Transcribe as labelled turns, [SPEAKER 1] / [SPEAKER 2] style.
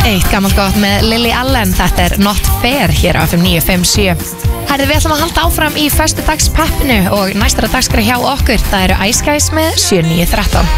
[SPEAKER 1] Eitt gammalt gott með Lily Allen. Þetta Not Fair hér á FM 957. Herði, við ætlum að halda áfram í föstudagspeppinu og næstara dagskrá hjá okkur, það eru Ice Guys með 7-9-13.